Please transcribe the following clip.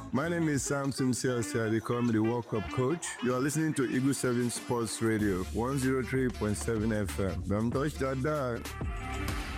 My name is Samson Siasia. They call me the World Cup coach. You are listening to Eagle 7 Sports Radio, 103.7 FM. Don't touch that dial.